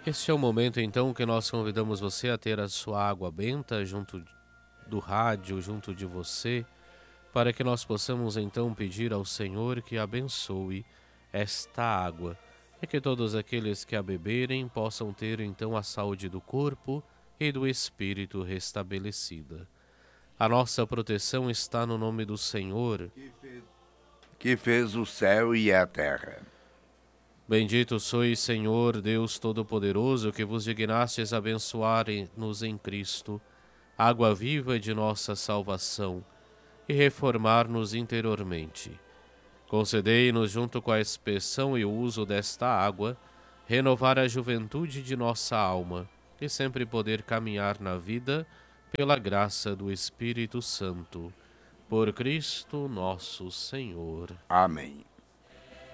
Este é o momento, então, que nós convidamos você a ter a sua água benta junto do rádio, junto de você, para que nós possamos, então, pedir ao Senhor que abençoe esta água e que todos aqueles que a beberem possam ter, então, a saúde do corpo e do espírito restabelecida. A nossa proteção está no nome do Senhor, que fez o céu e a terra. Bendito sois, Senhor, Deus Todo-Poderoso, que vos dignastes abençoar-nos em Cristo, água viva de nossa salvação, e reformar-nos interiormente. Concedei-nos, junto com a expressão e o uso desta água, renovar a juventude de nossa alma, e sempre poder caminhar na vida pela graça do Espírito Santo. Por Cristo nosso Senhor. Amém.